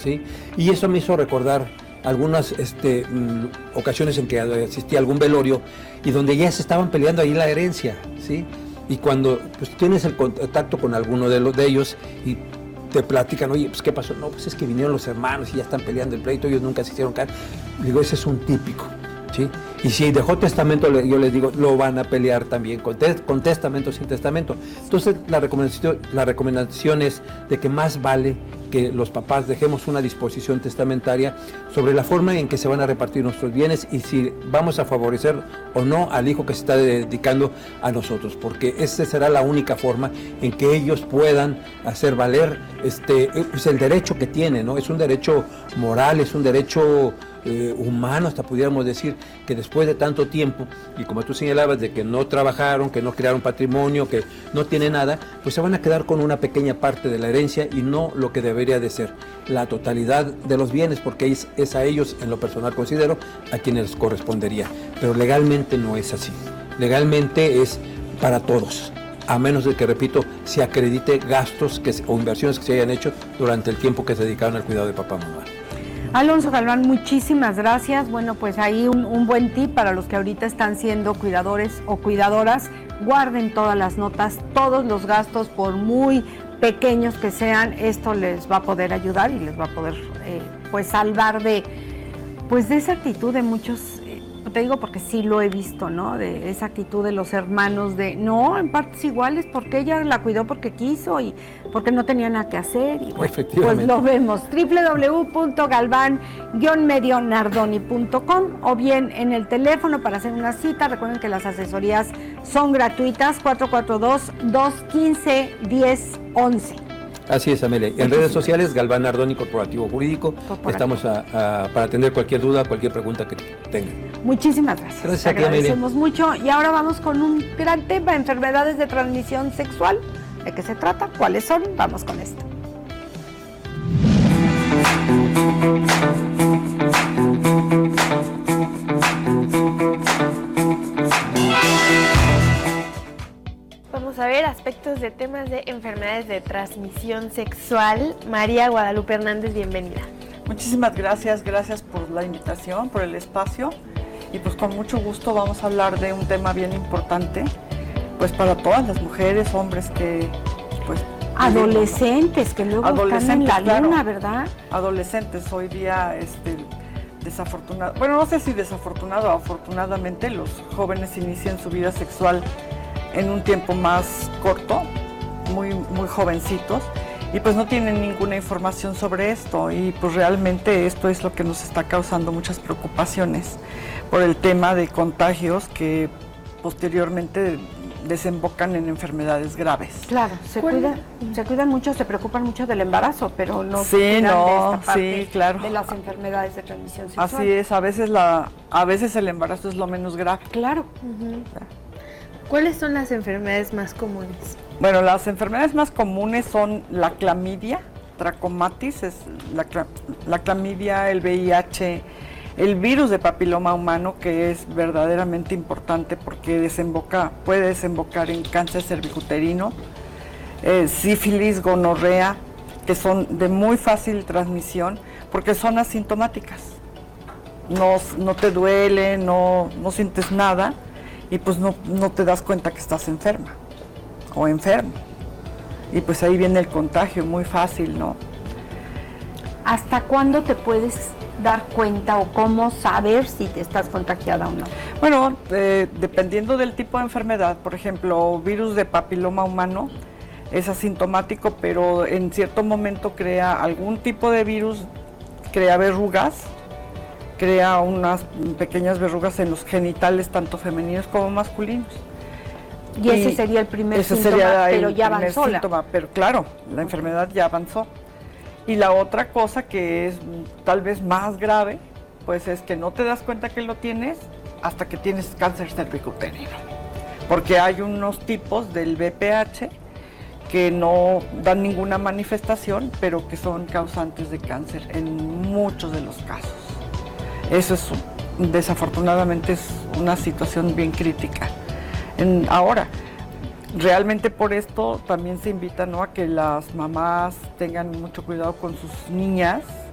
¿sí? Y eso me hizo recordar algunas ocasiones en que asistí a algún velorio y donde ya se estaban peleando ahí la herencia, ¿sí? Y cuando pues, tienes el contacto con alguno de ellos y te platican, oye, pues ¿qué pasó? No, pues es que vinieron los hermanos y ya están peleando el pleito, ellos nunca se hicieron cargo. Digo, ese es un típico, ¿sí? Y si dejó testamento, yo les digo, lo van a pelear también, con testamento, sin testamento. Entonces, la recomendación es de que más vale que los papás dejemos una disposición testamentaria sobre la forma en que se van a repartir nuestros bienes y si vamos a favorecer o no al hijo que se está dedicando a nosotros, porque esa será la única forma en que ellos puedan hacer valer pues el derecho que tienen, ¿no? Es un derecho moral, es un derecho humano, hasta pudiéramos decir que después de tanto tiempo, y como tú señalabas de que no trabajaron, que no crearon patrimonio, que no tienen nada, pues se van a quedar con una pequeña parte de la herencia y no lo que debería de ser la totalidad de los bienes, porque es a ellos, en lo personal considero, a quienes les correspondería, pero legalmente no es así, legalmente es para todos, a menos de que, repito, se acredite gastos o inversiones que se hayan hecho durante el tiempo que se dedicaron al cuidado de papá y mamá. Alonso Galván, muchísimas gracias. Bueno, pues ahí un buen tip para los que ahorita están siendo cuidadores o cuidadoras. Guarden todas las notas, todos los gastos, por muy pequeños que sean, esto les va a poder ayudar y les va a poder pues salvar de esa actitud de muchos, te digo porque sí lo he visto, ¿no? De esa actitud de los hermanos de, no, en partes iguales, porque ella la cuidó porque quiso y porque no tenía nada que hacer. Y bueno, pues lo vemos, www.galvan-medionardoni.com o bien en el teléfono para hacer una cita. Recuerden que las asesorías son gratuitas, 442-215-1011. Así es, Amelia. En redes sociales, Galván Nardoni Corporativo Jurídico. Estamos para atender cualquier duda, cualquier pregunta que tengan. Muchísimas gracias. Gracias a ti, agradecemos mucho. Y ahora vamos con un gran tema, enfermedades de transmisión sexual. ¿De qué se trata? ¿Cuáles son? Vamos con esto. Vamos a ver aspectos de temas de enfermedades de transmisión sexual. María Guadalupe Hernández, bienvenida. Muchísimas gracias por la invitación, por el espacio y pues con mucho gusto vamos a hablar de un tema bien importante pues para todas las mujeres, hombres que pues... Adolescentes que luego están en la luna, claro, ¿verdad? Adolescentes, hoy día desafortunado, bueno, no sé si desafortunado o afortunadamente los jóvenes inician su vida sexual en un tiempo más corto, muy jovencitos, y pues no tienen ninguna información sobre esto, y pues realmente esto es lo que nos está causando muchas preocupaciones por el tema de contagios que posteriormente desembocan en enfermedades graves. Claro, se cuidan mucho, se preocupan mucho del embarazo, pero no se cuidan de esta parte claro, de las enfermedades de transmisión sexual. Así es, a veces el embarazo es lo menos grave. Claro. ¿Cuáles son las enfermedades más comunes? Bueno, las enfermedades más comunes son la clamidia, trachomatis, es la clamidia, el VIH, el virus de papiloma humano, que es verdaderamente importante porque puede desembocar en cáncer cervicuterino, sífilis, gonorrea, que son de muy fácil transmisión porque son asintomáticas. No te duele, no sientes nada y pues no te das cuenta que estás enferma o enfermo. Y pues ahí viene el contagio, muy fácil, ¿no? ¿Hasta cuándo te puedes dar cuenta o cómo saber si te estás contagiada o no? Bueno, dependiendo del tipo de enfermedad, por ejemplo, virus de papiloma humano es asintomático, pero en cierto momento crea algún tipo de virus, crea verrugas, crea unas pequeñas verrugas en los genitales, tanto femeninos como masculinos. Y ese sería el primer síntoma, pero ya avanzó. Pero claro, la enfermedad ya avanzó. Y la otra cosa que es tal vez más grave, pues es que no te das cuenta que lo tienes hasta que tienes cáncer cervicuterino. Porque hay unos tipos del VPH que no dan ninguna manifestación, pero que son causantes de cáncer en muchos de los casos. Eso es, desafortunadamente, es una situación bien crítica. Ahora, realmente por esto también se invita, ¿no?, a que las mamás tengan mucho cuidado con sus niñas,